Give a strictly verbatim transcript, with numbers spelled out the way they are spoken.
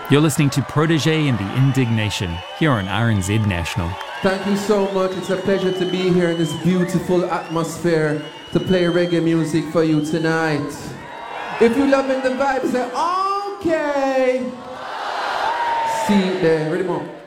You're listening to Protege and the Indignation here on R N Z National. Thank you so much. It's a pleasure to be here in this beautiful atmosphere to play reggae music for you tonight. If you're loving the vibe, say, okay. See you there. Ready, more.